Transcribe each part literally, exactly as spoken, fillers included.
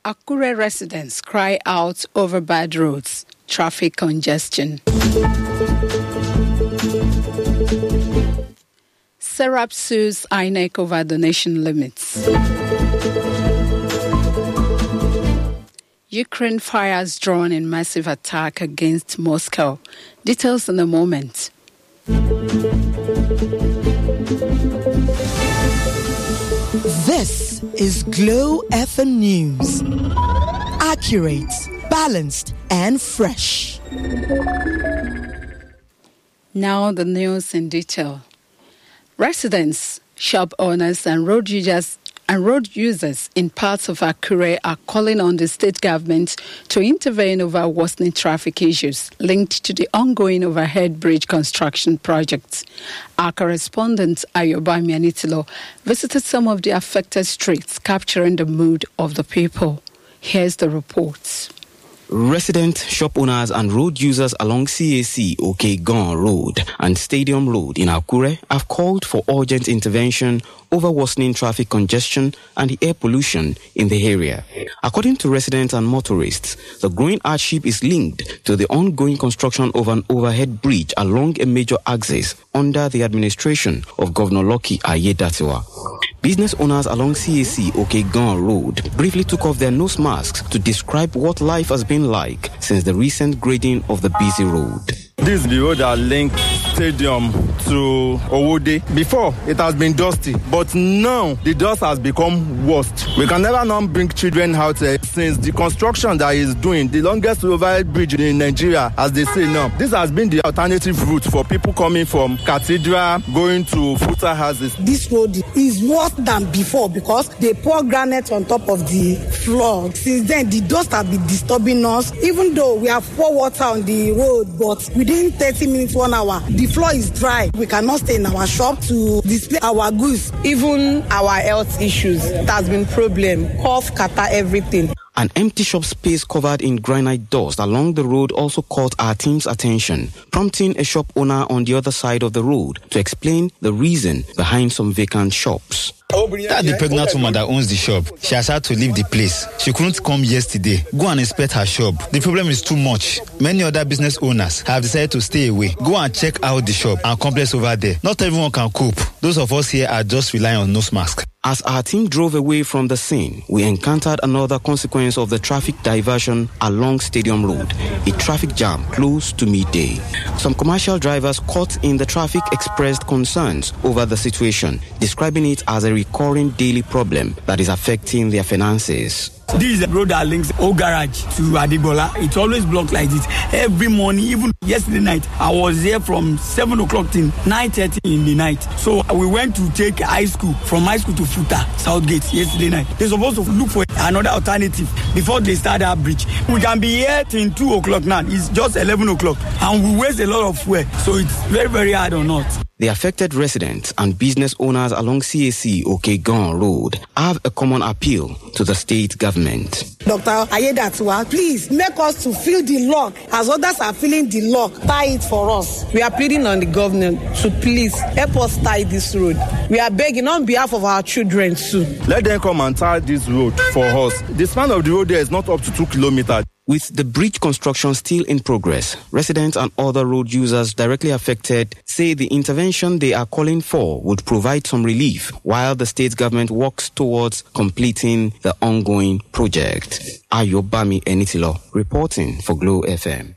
Akure residents cry out over bad roads, traffic congestion. Serap sues I N E C over donation limits. Ukraine fires drone in massive attack against Moscow. Details in a moment. This is Glow F M News. Accurate, balanced, and fresh. Now the news in detail. Residents, shop owners, and road users and road users in parts of Akure are calling on the state government to intervene over worsening traffic issues linked to the ongoing overhead bridge construction projects. Our correspondent Ayobami Anitilo visited some of the affected streets, capturing the mood of the people. Here's the reports. Resident shop owners and road users along C A C Okegon Road and Stadium Road in Akure have called for urgent intervention over worsening traffic congestion and the air pollution in the area. According to residents and motorists, the growing hardship is linked to the ongoing construction of an overhead bridge along a major axis under the administration of Governor Lucky Aiyedatiwa. Business owners along C A C Okegon Road briefly took off their nose masks to describe what life has been like since the recent grading of the busy road. This is the road that links Stadium to Owode. Before, it has been dusty, but now the dust has become worse. We can never now bring children out uh, since the construction that is doing the longest overhead bridge in Nigeria, as they say now. This has been the alternative route for people coming from Cathedral, going to Futa houses. This road is worse than before because they pour granite on top of the floor. Since then, the dust has been disturbing us, even though we have pour water on the road, but within thirty minutes, one hour, the floor is dry. We cannot stay in our shop to display our goods. Even our health issues, it has been problem. Cough, catarrh, everything. An empty shop space covered in granite dust along the road also caught our team's attention, prompting a shop owner on the other side of the road to explain the reason behind some vacant shops. That's the pregnant woman that owns the shop. She has had to leave the place. She couldn't come yesterday. Go and inspect her shop. The problem is too much. Many other business owners have decided to stay away. Go and check out the shop and complex over there. Not everyone can cope. Those of us here are just relying on nose mask. As our team drove away from the scene, we encountered another consequence of the traffic diversion along Stadium Road, a traffic jam close to midday. Some commercial drivers caught in the traffic expressed concerns over the situation, describing it as a recurring daily problem that is affecting their finances. This is the road that links Old Garage to Adibola. It's always blocked like this. Every morning, even yesterday night, I was there from seven o'clock till nine thirty in the night. So we went to take high school, from high school to Futa, Southgate, yesterday night. They're supposed to look for another alternative before they start that bridge. We can be here till two o'clock now. It's just eleven o'clock. And we waste a lot of fuel. So it's very, very hard on us. The affected residents and business owners along C A C Okegon Road have a common appeal to the state government. Doctor Aiyedatiwa, please make us to feel the lock as others are feeling the lock. Tie it for us. We are pleading on the government to please help us tie this road. We are begging on behalf of our children too. Let them come and tie this road for us. The span of the road there is not up to two kilometers. With the bridge construction still in progress, residents and other road users directly affected say the intervention they are calling for would provide some relief while the state government works towards completing the ongoing project. Ayobami Enitilo reporting for Glow F M.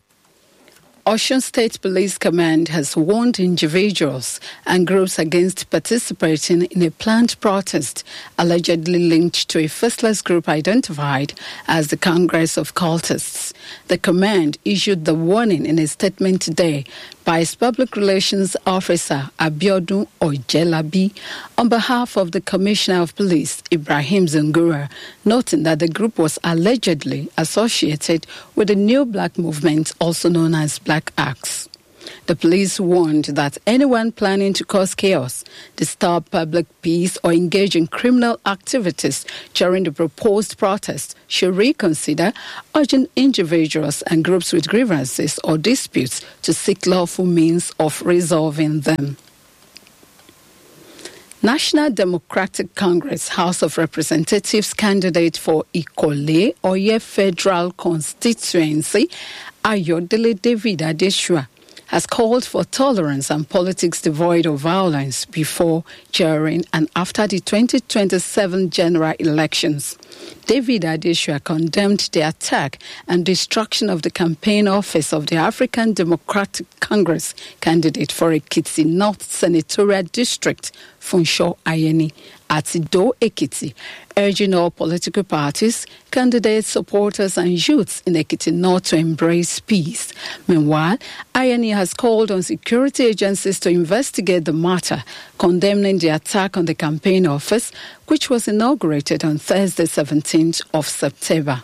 Osun State Police Command has warned individuals and groups against participating in a planned protest allegedly linked to a faceless group identified as the Congress of Cultists. The command issued the warning in a statement today by its public relations officer, Abiodun Ojelabi, on behalf of the Commissioner of Police, Ibrahim Zungura, noting that the group was allegedly associated with the New Black Movement, also known as Black Axe. The police warned that anyone planning to cause chaos, disturb public peace, or engage in criminal activities during the proposed protest should reconsider, urging individuals and groups with grievances or disputes to seek lawful means of resolving them. National Democratic Congress House of Representatives candidate for Ikole Oye Federal Constituency, Ayodele David Adesua, has called for tolerance and politics devoid of violence before, during, and after the twenty twenty-seven general elections. David Adesua condemned the attack and destruction of the campaign office of the African Democratic Congress candidate for Ekiti North Senatorial District, Funsho Ayeni, at Do Ekiti, urging all political parties, candidates, supporters and youths in Ekiti North to embrace peace. Meanwhile, Ayeni has called on security agencies to investigate the matter, condemning the attack on the campaign office, which was inaugurated on Thursday, seventeenth of September.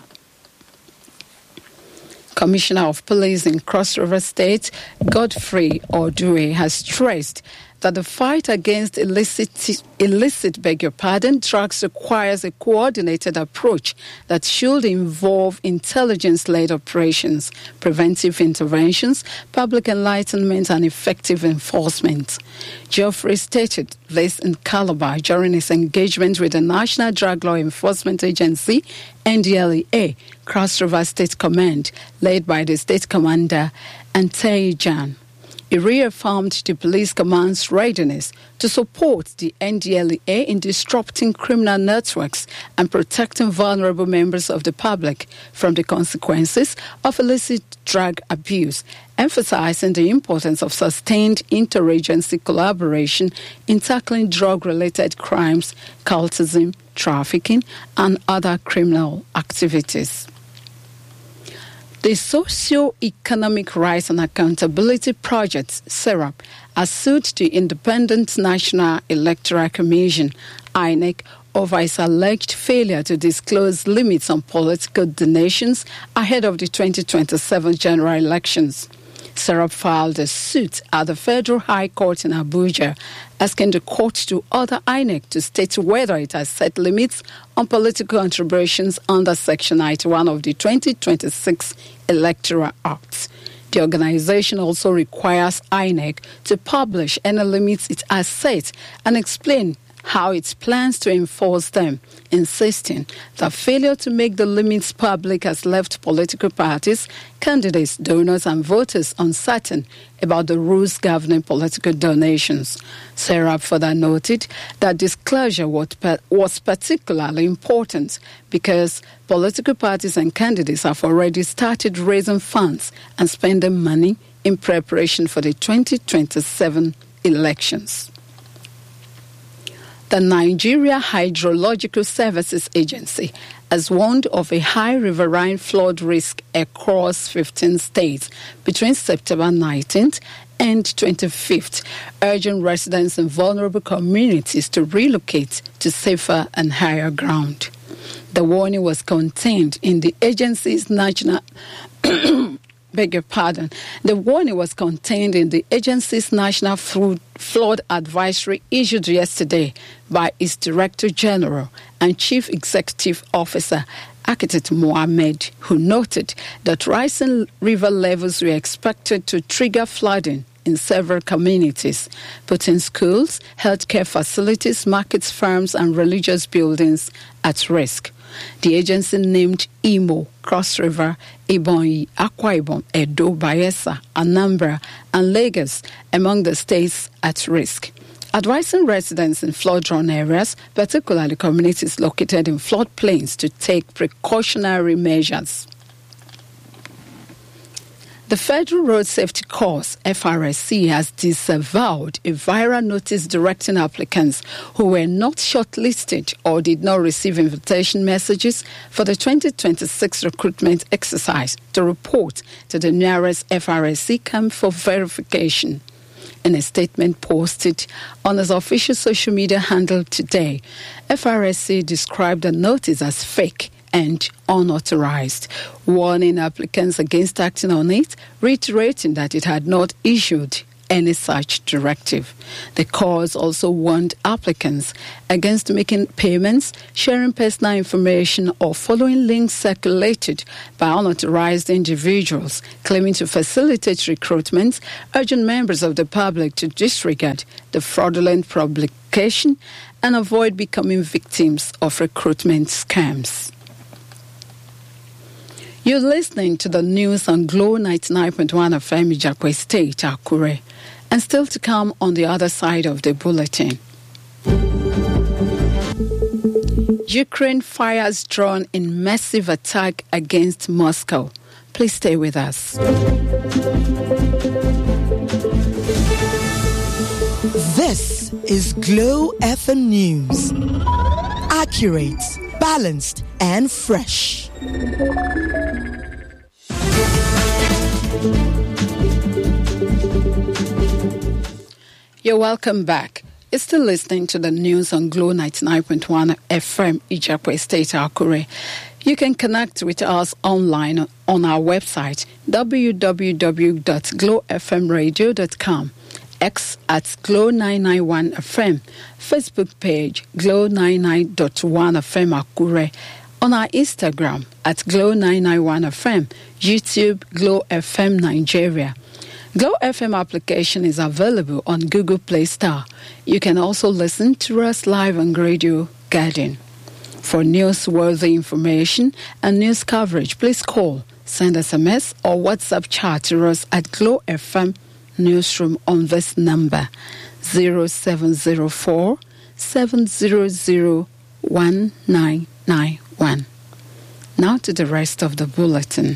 Commissioner of Police in Cross River State, Godfrey Odue, has stressed that the fight against illicit, illicit beg your pardon, drugs requires a coordinated approach that should involve intelligence-led operations, preventive interventions, public enlightenment, and effective enforcement. Geoffrey stated this in Calabar during his engagement with the National Drug Law Enforcement Agency, N D L E A, Cross River State Command, led by the State Commander, Antei Jan. He reaffirmed the police command's readiness to support the N D L E A in disrupting criminal networks and protecting vulnerable members of the public from the consequences of illicit drug abuse, emphasizing the importance of sustained interagency collaboration in tackling drug-related crimes, cultism, trafficking, and other criminal activities. The Socio-Economic Rights and Accountability Project, SERAP, has sued the Independent National Electoral Commission, I N E C, over its alleged failure to disclose limits on political donations ahead of the twenty twenty-seven general elections. SERAP filed a suit at the Federal High Court in Abuja, asking the court to order I N E C to state whether it has set limits on political contributions under Section ninety-one of the twenty twenty-six Electoral Act. The organization also requires I N E C to publish any limits it has set and explain how it plans to enforce them, insisting that failure to make the limits public has left political parties, candidates, donors, and voters uncertain about the rules governing political donations. SERAP further noted that disclosure was particularly important because political parties and candidates have already started raising funds and spending money in preparation for the twenty twenty-seven elections. The Nigeria Hydrological Services Agency has warned of a high riverine flood risk across fifteen states between September nineteenth and twenty-fifth, urging residents in vulnerable communities to relocate to safer and higher ground. The warning was contained in the agency's national... Beg your pardon. The warning was contained in the agency's National Flood Advisory issued yesterday by its Director General and Chief Executive Officer, Architect Mohammed, who noted that rising river levels were expected to trigger flooding in several communities, putting schools, healthcare facilities, markets, farms, and religious buildings at risk. The agency named Imo, Cross River, Ebonyi, Akwa Ibom, Edo, Bayelsa, Anambra, and Lagos among the states at risk, advising residents in flood-prone areas, particularly communities located in floodplains, to take precautionary measures. The Federal Road Safety Corps, F R S C, has disavowed a viral notice directing applicants who were not shortlisted or did not receive invitation messages for the twenty twenty-six recruitment exercise to report to the nearest F R S C camp for verification. In a statement posted on its official social media handle today, F R S C described the notice as fake and unauthorized, warning applicants against acting on it, reiterating that it had not issued any such directive. The Corps also warned applicants against making payments, sharing personal information, or following links circulated by unauthorized individuals claiming to facilitate recruitment, urging members of the public to disregard the fraudulent public education and avoid becoming victims of recruitment scams. You're listening to the news on Glow ninety-nine point one F M Ijakwe State, Akure, and still to come on the other side of the bulletin. Ukraine fires drone in massive attack against Moscow. Please stay with us. This is Glow F M News. Accurate, balanced, and fresh. You're welcome back. You're still listening to the news on Glow ninety-nine point one F M Ijakwe State, Akure. You can connect with us online on our website w w w dot glow f m radio dot com, X at Glow nine nine one F M, Facebook page Glow ninety-nine point one F M Akure, on our Instagram at Glow nine nine one F M, YouTube Glow F M Nigeria. Glow F M application is available on Google Play Store. You can also listen to us live on Radio Garden. For newsworthy information and news coverage, please call, send S M S or WhatsApp chat to us at Glow F M Newsroom on this number zero seven zero four, seven zero zero, one nine nine one. Now to the rest of the bulletin.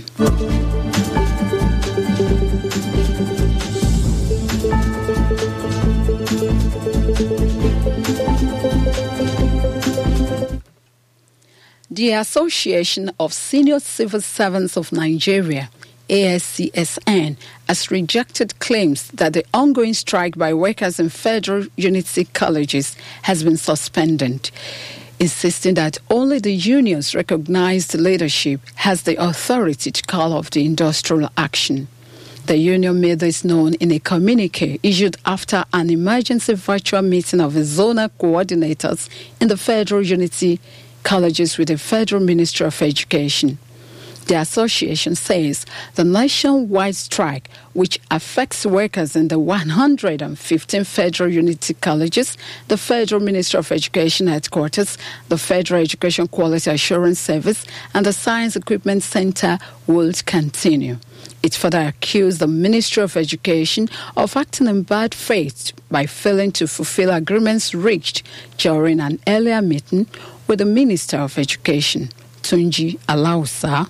The Association of Senior Civil Servants of Nigeria, A S C S N, has rejected claims that the ongoing strike by workers in federal unity colleges has been suspended, insisting that only the union's recognized leadership has the authority to call off the industrial action. The union made this known in a communique issued after an emergency virtual meeting of the zonal coordinators in the federal unity colleges with the Federal Ministry of Education. The association says the nationwide strike, which affects workers in the one hundred fifteen federal unity colleges, the Federal Ministry of Education headquarters, the Federal Education Quality Assurance Service, and the Science Equipment Center, will continue. It further accused the Ministry of Education of acting in bad faith by failing to fulfill agreements reached during an earlier meeting with the Minister of Education, Tunji Alausa.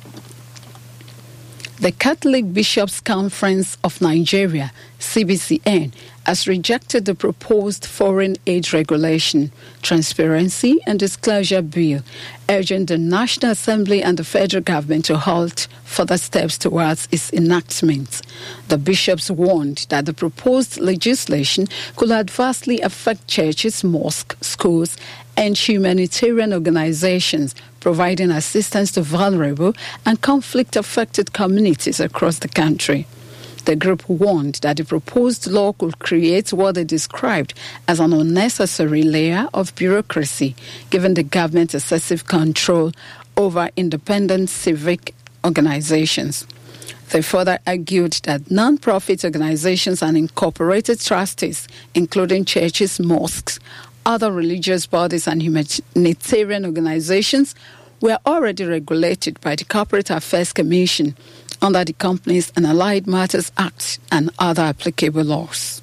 The Catholic Bishops' Conference of Nigeria, C B C N, has rejected the proposed foreign aid regulation, transparency and disclosure bill, urging the National Assembly and the federal government to halt further steps towards its enactment. The bishops warned that the proposed legislation could adversely affect churches, mosques, schools, and humanitarian organizations providing assistance to vulnerable and conflict-affected communities across the country. The group warned that the proposed law could create what they described as an unnecessary layer of bureaucracy, giving the government excessive control over independent civic organizations. They further argued that non-profit organizations and incorporated trustees, including churches, mosques, other religious bodies and humanitarian organizations, were already regulated by the Corporate Affairs Commission under the Companies and Allied Matters Act and other applicable laws.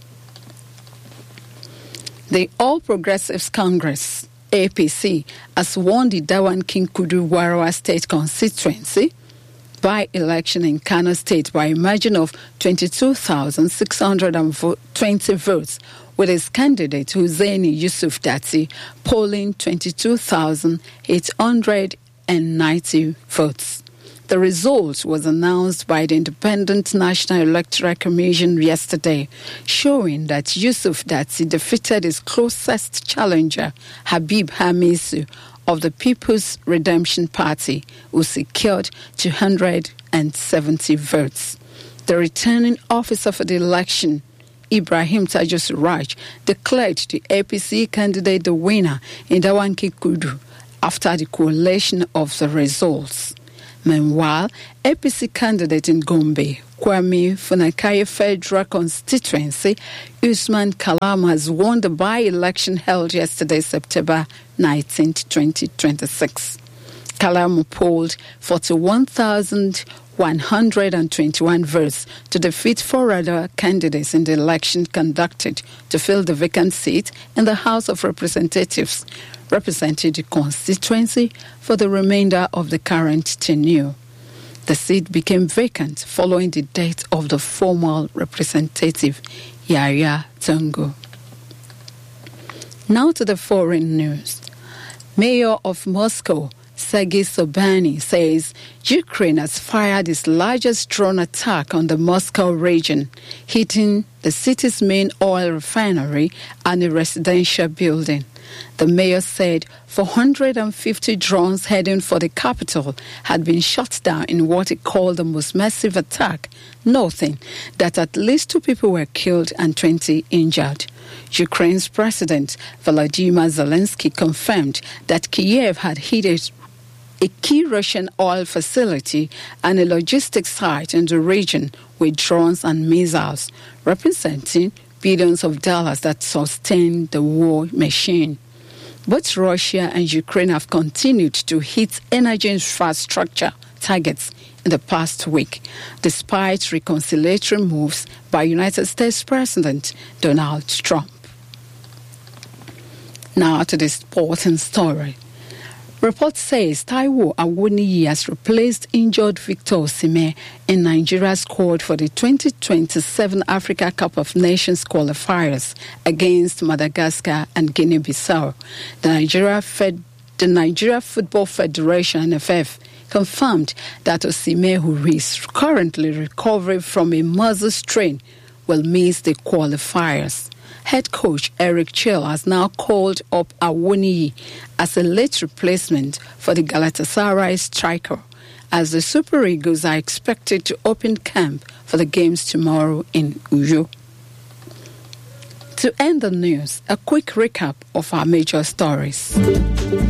The All Progressives Congress, A P C, has won the Dawan King Kudu Warawa State constituency by-election in Kano State by a margin of twenty-two thousand six hundred twenty votes, with its candidate Hussaini Yusuf Dati polling twenty-two thousand eight hundred ninety votes. The result was announced by the Independent National Electoral Commission yesterday, showing that Yusuf Dati defeated his closest challenger, Habib Hamisu, of the People's Redemption Party, who secured two hundred seventy votes. The returning officer for the election, Ibrahim Tajo Suraj, declared the A P C candidate the winner in Dawanki Kudu after the collation of the results. Meanwhile, A P C candidate in Gombe, Kwame Funakayi Federal Constituency, Usman Kalam has won the by-election held yesterday, September nineteenth, twenty twenty-six. Kalam polled forty-one thousand one hundred twenty-one votes to defeat four other candidates in the election conducted to fill the vacant seat in the House of Representatives, representing the constituency for the remainder of the current tenure. The seat became vacant following the death of the former representative, Yahya Tongo. Now to the foreign news. Mayor of Moscow, Sergei Sobyanin, says Ukraine has fired its largest drone attack on the Moscow region, hitting the city's main oil refinery and a residential building. The mayor said four hundred fifty drones heading for the capital had been shot down in what he called the most massive attack, noting that at least two people were killed and twenty injured. Ukraine's President Volodymyr Zelensky confirmed that Kiev had hit a a key Russian oil facility and a logistics site in the region with drones and missiles, representing billions of dollars that sustain the war machine. Both Russia and Ukraine have continued to hit energy infrastructure targets in the past week, despite reconciliatory moves by United States President Donald Trump. Now to the sporting story. Report says Taiwo Awoniyi has replaced injured Victor Osimhen in Nigeria's squad for the twenty twenty-seven Africa Cup of Nations qualifiers against Madagascar and Guinea-Bissau. The Nigeria, Fed, the Nigeria Football Federation, N F F, confirmed that Osimhen, who is currently recovering from a muscle strain, will miss the qualifiers. Head coach Eric Chell has now called up Awoniyi as a late replacement for the Galatasaray striker, as the Super Eagles are expected to open camp for the games tomorrow in Uyo. To end the news, a quick recap of our major stories.